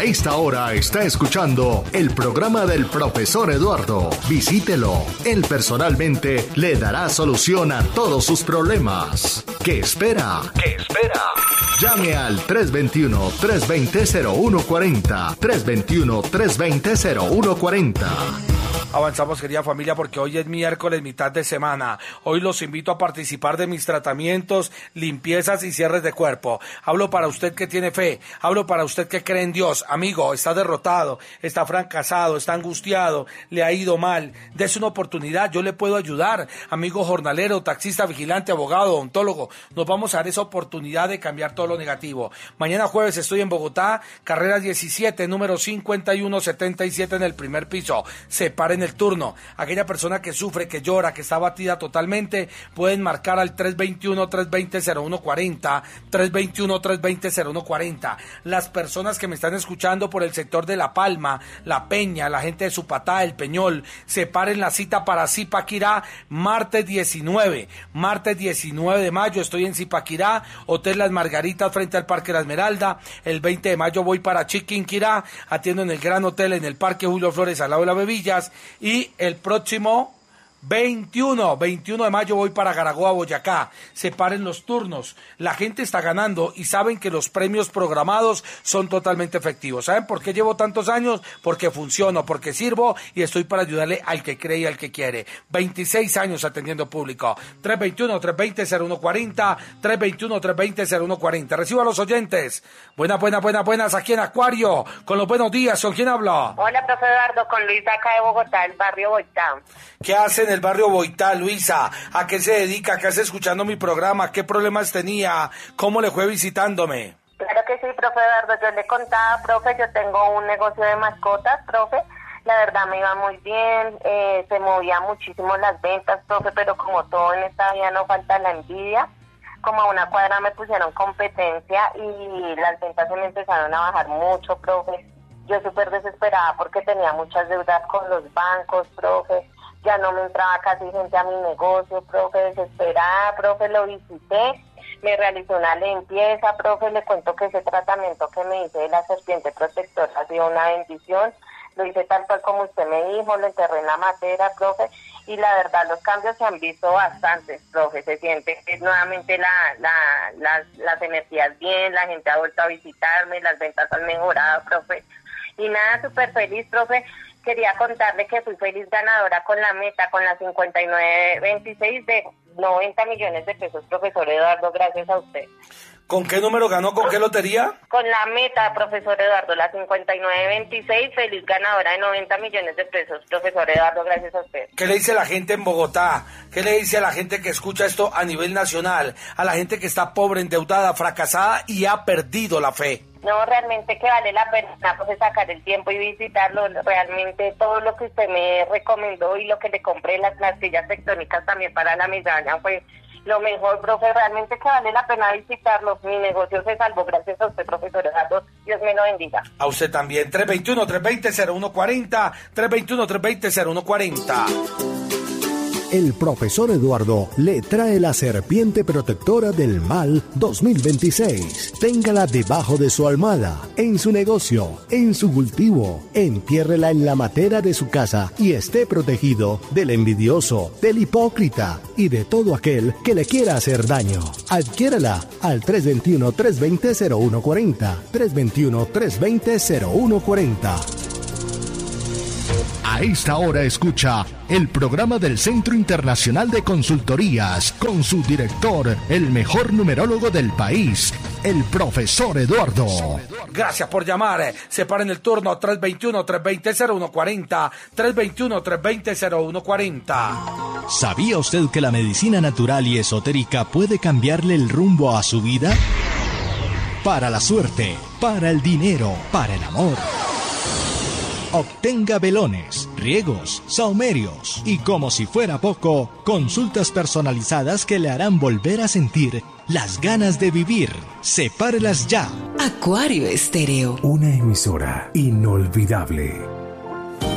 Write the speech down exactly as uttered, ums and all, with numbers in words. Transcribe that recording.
A esta hora está escuchando el programa del profesor Eduardo. Visítelo. Él personalmente le dará solución a todos sus problemas. ¿Qué espera? ¿Qué espera? Llame al tres dos uno, tres dos cero, cero uno cuatro cero, tres dos uno, tres dos cero, cero uno cuatro cero. Avanzamos, querida familia, porque hoy es miércoles, mitad de semana. Hoy los invito a participar de mis tratamientos, limpiezas y cierres de cuerpo. Hablo para usted que tiene fe, hablo para usted que cree en Dios. Amigo, está derrotado, está fracasado, está angustiado, le ha ido mal. Dese una oportunidad, yo le puedo ayudar. Amigo jornalero, taxista, vigilante, abogado, odontólogo, nos vamos a dar esa oportunidad de cambiar todo lo negativo. Mañana jueves estoy en Bogotá, carrera diecisiete, número cincuenta y uno setenta y siete en el primer piso. Separen el turno. Aquella persona que sufre, que llora, que está abatida totalmente, pueden marcar al tres dos uno, tres dos cero, cero uno cuatro cero, tres dos uno, tres dos cero, cero uno cuatro cero. Las personas que me están escuchando por el sector de La Palma, La Peña, la gente de Supatá, El Peñol, separen la cita para Zipaquirá, martes diecinueve, martes diecinueve de mayo estoy en Zipaquirá, Hotel Las Margaritas frente al Parque La Esmeralda. El veinte de mayo voy para Chiquinquirá, atiendo en el Gran Hotel en el Parque Julio Flores al lado de las Bebillas. Y el próximo veintiuno de mayo voy para Garagoa, Boyacá. Separen los turnos. La gente está ganando y saben que los premios programados son totalmente efectivos. ¿Saben por qué llevo tantos años? Porque funciono, porque sirvo y estoy para ayudarle al que cree y al que quiere. veintiséis años atendiendo público. tres dos uno, tres dos cero, cero uno cuatro cero, tres dos uno, tres dos cero, cero uno cuatro cero. Recibo a los oyentes. Buenas, buenas, buenas, buenas, aquí en Acuario. Con los buenos días, ¿con quién habla? Hola, profe Eduardo, con Luisa acá de Bogotá, el barrio Boitá. ¿Qué hacen el barrio Boitá, Luisa? ¿A qué se dedica? ¿Qué hace escuchando mi programa? ¿Qué problemas tenía? ¿Cómo le fue visitándome? Claro que sí, profe Eduardo. Yo le contaba, profe, yo tengo un negocio de mascotas, profe. La verdad me iba muy bien, eh, se movía muchísimo las ventas, profe, pero como todo en esta vida no falta la envidia. Como a una cuadra me pusieron competencia y las ventas se me empezaron a bajar mucho, profe. Yo súper desesperada porque tenía muchas deudas con los bancos, profe. Ya no me entraba casi gente a mi negocio, profe, desesperada, profe, lo visité, me realicé una limpieza, profe, le cuento que ese tratamiento que me hice de la serpiente protectora ha sido una bendición, lo hice tal cual como usted me dijo, lo enterré en la matera, profe, y la verdad los cambios se han visto bastantes, profe, se siente nuevamente la, la, las, las energías bien, la gente ha vuelto a visitarme, las ventas han mejorado, profe, y nada, súper feliz, profe. Quería contarle que fui feliz ganadora con la meta, con la cincuenta y nueve veintiséis de noventa millones de pesos, profesor Eduardo, gracias a usted. ¿Con qué número ganó? ¿Con qué lotería? Con la meta, profesor Eduardo, la cincuenta y nueve veintiséis, feliz ganadora de noventa millones de pesos, profesor Eduardo, gracias a usted. ¿Qué le dice la gente en Bogotá? ¿Qué le dice a la gente que escucha esto a nivel nacional? A la gente que está pobre, endeudada, fracasada y ha perdido la fe. No, realmente que vale la pena pues sacar el tiempo y visitarlo. Realmente todo lo que usted me recomendó y lo que le compré, las, las sillas tectónicas también para la migraña fue lo mejor, profe. Realmente que vale la pena visitarlo. Mi negocio se salvó gracias a usted, profesor Eduardo. Dios me lo bendiga. A usted también. tres dos uno, tres dos cero, cero uno cuatro cero, tres dos uno, tres dos cero, cero uno cuatro cero. El profesor Eduardo le trae la serpiente protectora del mal dos mil veintiséis. Téngala debajo de su almohada, en su negocio, en su cultivo. Entiérrela en la matera de su casa y esté protegido del envidioso, del hipócrita y de todo aquel que le quiera hacer daño. Adquiérala al tres dos uno, tres dos cero, cero uno cuatro cero, tres dos uno, tres dos cero, cero uno cuatro cero. A esta hora escucha el programa del Centro Internacional de Consultorías con su director, el mejor numerólogo del país, el profesor Eduardo. Gracias por llamar. Separen el turno tres dos uno, tres dos cero, cero uno cuatro cero, tres dos uno, tres dos cero, cero uno cuatro cero. ¿Sabía usted que la medicina natural y esotérica puede cambiarle el rumbo a su vida? Para la suerte, para el dinero, para el amor. Obtenga velones, riegos, saumerios y, como si fuera poco, consultas personalizadas que le harán volver a sentir las ganas de vivir. Sepárelas ya. Acuario Estéreo. Una emisora inolvidable.